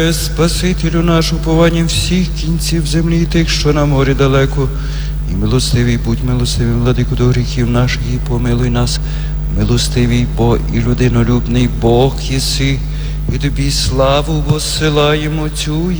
Спасителю наш, упованням всіх кінців землі, тих, що на морі далеко, і милостивий, будь милостивий, владику, до гріхів наших, і помилуй нас, милостивий Бо і людинолюбний Бог єси, і тобі славу воссилаємо Отцю